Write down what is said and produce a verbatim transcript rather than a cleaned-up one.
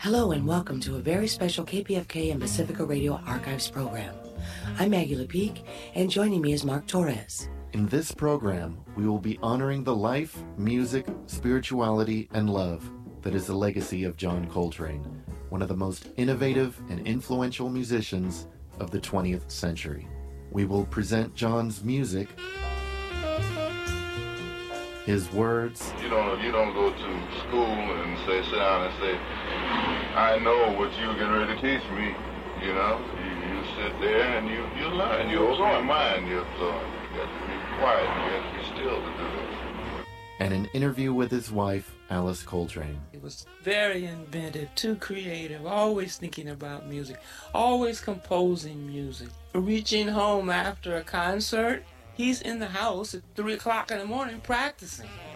Hello and welcome to a very special K P F K and Pacifica Radio Archives program. I'm Maggie Lepeak, and joining me is Mark Torres. In this program, we will be honoring the life, music, spirituality, and love that is the legacy of John Coltrane, one of the most innovative and influential musicians of the twentieth century. We will present John's music, his words. You don't, you don't go to school and say, sit down and say, I know what you're getting ready to teach me, you know? You, you sit there and you, you learn. You open your mind, your thought. You got to be quiet. You got to be still to do this. And an interview with his wife, Alice Coltrane. He was very inventive, too creative, always thinking about music, always composing music. Reaching home after a concert, he's in the house at three o'clock in the morning practicing.